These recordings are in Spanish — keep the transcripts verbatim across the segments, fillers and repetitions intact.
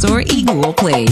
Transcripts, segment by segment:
Store y Google Play.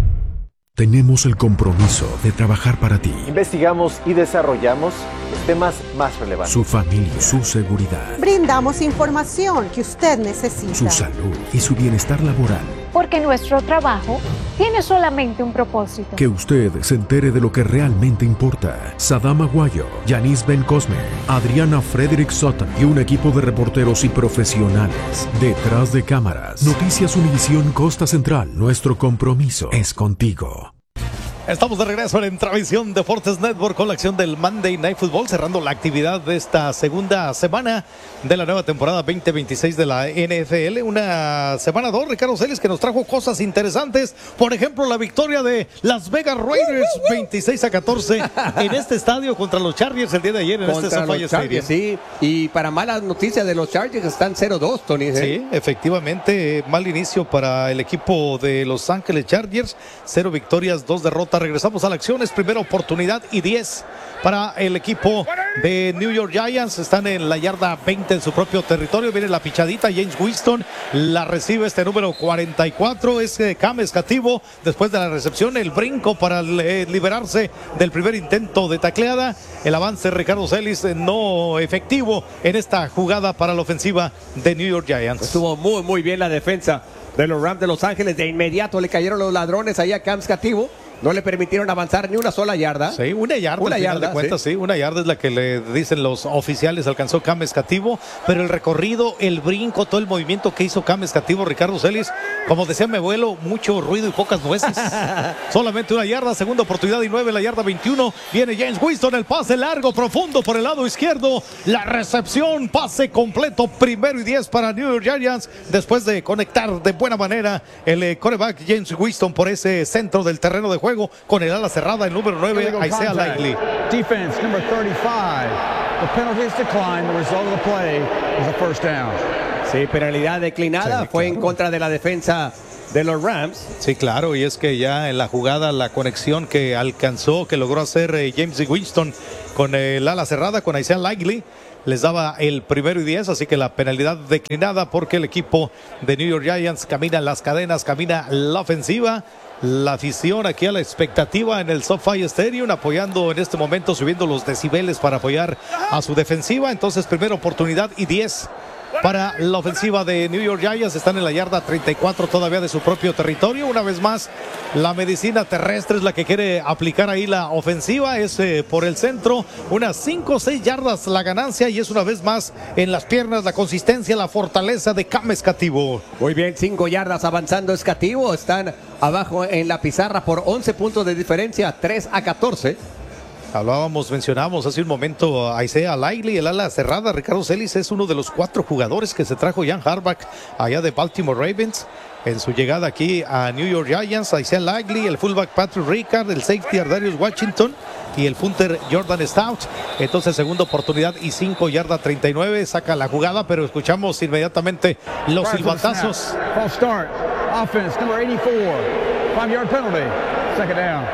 Tenemos el compromiso de trabajar para ti. Investigamos y desarrollamos los temas más relevantes. Su familia, su seguridad. Brindamos información que usted necesita. Su salud y su bienestar laboral. Porque nuestro trabajo tiene solamente un propósito. Que usted se entere de lo que realmente importa. Sadam Aguayo, Yanis Ben Cosme, Adriana Frederick Sutton y un equipo de reporteros y profesionales. Detrás de cámaras. Noticias Univisión Costa Central. Nuestro compromiso es contigo. Estamos de regreso en Transmisión Deportes Network con la acción del Monday Night Football, cerrando la actividad de esta segunda semana de la nueva temporada veinte veintiséis de la N F L. Una semana dos, Ricardo Celis, que nos trajo cosas interesantes. Por ejemplo, la victoria de Las Vegas Raiders veintiséis a catorce en este estadio contra los Chargers el día de ayer en contra este SoFi Stadium. Sí, y para malas noticias de los Chargers están cero dos, Tony. ¿eh? Sí, efectivamente, mal inicio para el equipo de Los Ángeles Chargers. Cero victorias, dos derrotas. Regresamos a la acción, es primera oportunidad y diez para el equipo de New York Giants. Están en la yarda veinte en su propio territorio. Viene la pichadita, James Winston la recibe este número cuarenta y cuatro. Es eh, Cam Escativo. Después de la recepción, el brinco para eh, liberarse del primer intento de tacleada. El avance, Ricardo Celis, eh, no efectivo en esta jugada para la ofensiva de New York Giants. Estuvo muy, muy bien la defensa de los Rams de Los Ángeles. De inmediato le cayeron los ladrones ahí a Cam Escativo. No le permitieron avanzar ni una sola yarda. Sí, una yarda. Una al yarda, final de cuentas, sí. sí. Una yarda es la que le dicen los oficiales. Alcanzó Cam Escativo, pero el recorrido, el brinco, todo el movimiento que hizo Cam Escativo, Ricardo Celis, como decía mi abuelo, mucho ruido y pocas nueces. Solamente una yarda, segunda oportunidad y nueve, la yarda veintiuno. Viene James Winston, el pase largo, profundo por el lado izquierdo. La recepción, pase completo, primero y diez para New York Giants. Después de conectar de buena manera el eh, quarterback James Winston por ese centro del terreno de juego. Con el ala cerrada, el número nueve, Isaiah Likely. Defense, number thirty-five. The penalty is declined. The result of the play is a first down. Sí, penalidad declinada. Sí, fue claro. en contra de la defensa de los Rams. Sí, claro, y es que ya en la jugada, la conexión que alcanzó, que logró hacer eh, James Winston con el ala cerrada, con Isaiah Likely, les daba el primero y diez, así que la penalidad declinada porque el equipo de New York Giants camina en las cadenas, camina la ofensiva. La afición aquí a la expectativa en el SoFi Stadium, apoyando en este momento, subiendo los decibeles para apoyar a su defensiva. Entonces, primera oportunidad y diez para la ofensiva de New York Giants. Están en la yarda treinta y cuatro todavía de su propio territorio. Una vez más, la medicina terrestre es la que quiere aplicar ahí la ofensiva. Es eh, por el centro, unas cinco o seis yardas la ganancia, y es una vez más en las piernas la consistencia, la fortaleza de Cam Escativo. Muy bien, cinco yardas avanzando Escativo. Están abajo en la pizarra por once puntos de diferencia, tres a catorce. Hablábamos, mencionábamos hace un momento a Isaiah Likely, el ala cerrada. Ricardo Celis es uno de los cuatro jugadores que se trajo Jan Harbaugh allá de Baltimore Ravens en su llegada aquí a New York Giants. Isaiah Likely, el fullback Patrick Ricard, el safety Ardarius Washington y el punter Jordan Stout. Entonces, segunda oportunidad y cinco, yarda treinta y nueve, saca la jugada, pero escuchamos inmediatamente los silbatazos. False start. Offense, number eighty-four. Five-yard penalty. Second down.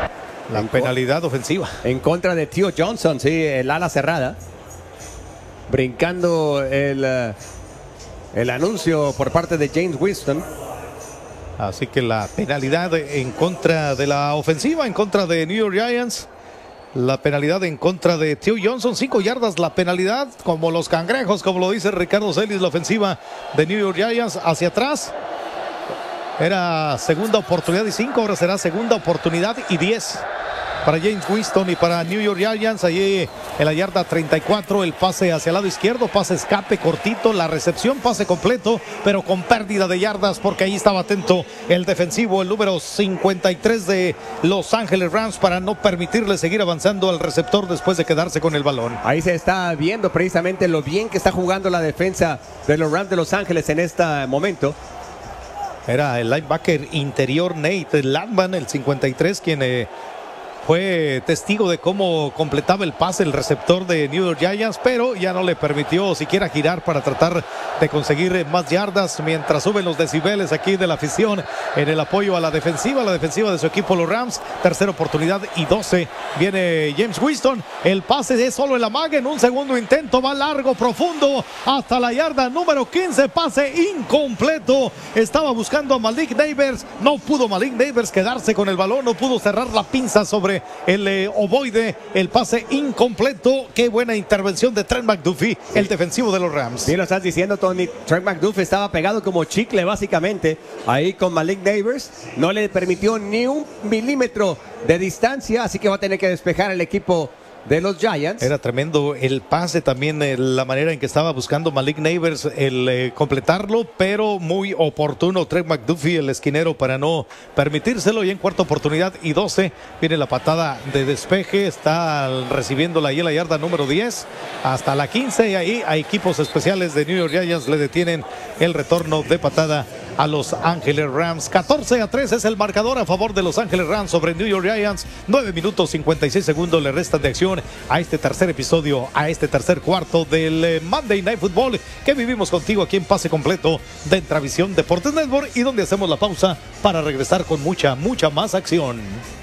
La penalidad ofensiva. En contra de Theo Johnson, sí, el ala cerrada. Brincando el, uh, el anuncio por parte de James Winston. Así que la penalidad en contra de la ofensiva, en contra de New York Giants. La penalidad en contra de Theo Johnson, cinco yardas la penalidad, como los cangrejos, como lo dice Ricardo Celis, la ofensiva de New York Giants hacia atrás. Era segunda oportunidad y cinco, ahora será segunda oportunidad y diez para James Winston y para New York Giants. Allí en la yarda treinta y cuatro, el pase hacia el lado izquierdo, pase escape cortito, la recepción, pase completo, pero con pérdida de yardas porque ahí estaba atento el defensivo, el número cincuenta y tres de Los Ángeles Rams, para no permitirle seguir avanzando al receptor después de quedarse con el balón. Ahí se está viendo precisamente lo bien que está jugando la defensa de los Rams de Los Ángeles en este momento. Era el linebacker interior Nate Landman, el cincuenta y tres, quien eh, fue testigo de cómo completaba el pase el receptor de New York Giants, pero ya no le permitió siquiera girar para tratar de conseguir más yardas, mientras suben los decibeles aquí de la afición en el apoyo a la defensiva, la defensiva de su equipo, los Rams. Tercera oportunidad y doce. Viene James Winston, el pase es solo el amague, en un segundo intento, va largo, profundo, hasta la yarda número quince, pase incompleto. Estaba buscando a Malik Neighbors, no pudo Malik Neighbors quedarse con el balón, no pudo cerrar la pinza sobre el eh, ovoide, el pase incompleto. Qué buena intervención de Trent McDuffie, sí, el defensivo de los Rams. Sí, lo estás diciendo, Tony. Trent McDuffie estaba pegado como chicle básicamente ahí con Malik Neighbors, no le permitió ni un milímetro de distancia, así que va a tener que despejar el equipo de los Giants. Era tremendo el pase también, eh, la manera en que estaba buscando Malik Neighbors el eh, completarlo, pero muy oportuno Trent McDuffie, el esquinero, para no permitírselo. Y en cuarta oportunidad y doce viene la patada de despeje, está recibiéndola ahí en la yarda número diez hasta la quince, y ahí a equipos especiales de New York Giants le detienen el retorno de patada a Los Ángeles Rams. catorce a tres es el marcador a favor de Los Ángeles Rams sobre New York Giants. nueve minutos cincuenta y seis segundos le restan de acción a este tercer episodio, a este tercer cuarto del Monday Night Football que vivimos contigo aquí en Pase Completo de Intravisión Deportes Network, y donde hacemos la pausa para regresar con mucha, mucha más acción.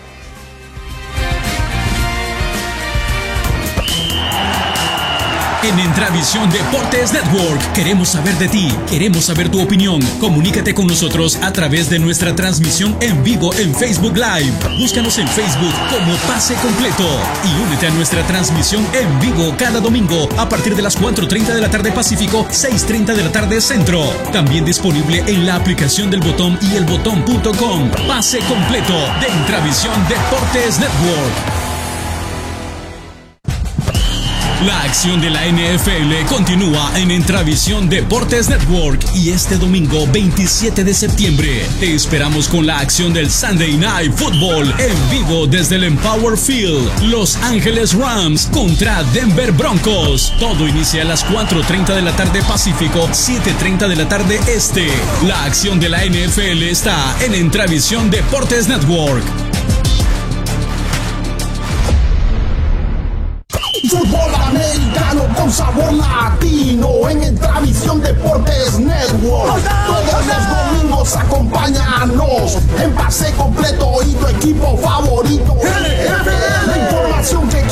En Intravisión Deportes Network queremos saber de ti, queremos saber tu opinión. Comunícate con nosotros a través de nuestra transmisión en vivo en Facebook Live. Búscanos en Facebook como Pase Completo y únete a nuestra transmisión en vivo cada domingo a partir de las cuatro treinta de la tarde Pacífico, seis treinta de la tarde Centro. También disponible en la aplicación del Botón y el botón punto com. Pase Completo de Intravisión Deportes Network. La acción de la N F L continúa en Intravisión Deportes Network, y este domingo veintisiete de septiembre te esperamos con la acción del Sunday Night Football en vivo desde el Empower Field. Los Ángeles Rams contra Denver Broncos. Todo inicia a las cuatro treinta de la tarde Pacífico, siete treinta de la tarde Este. La acción de la N F L está en Intravisión Deportes Network. Fútbol americano con sabor latino en Intravisión Deportes Network. Todos los domingos acompáñanos en Pase Completo y tu equipo favorito